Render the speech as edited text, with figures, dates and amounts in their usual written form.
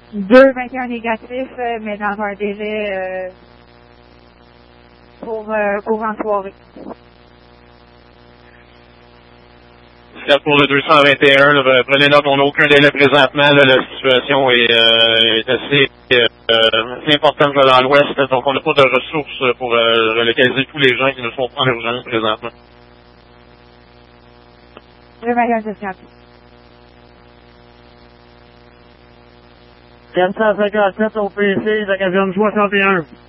2 21 négatifs, mais dans un délai pour courant de soirée. Pour le 221, là, prenez note, on n'a aucun délai présentement. Là, la situation est assez importante là, dans l'Ouest, donc on n'a pas de ressources pour relocaliser tous les gens qui ne sont pas en urgence présentement. 2 21 négatifs. 457 au PC, la caserne 61.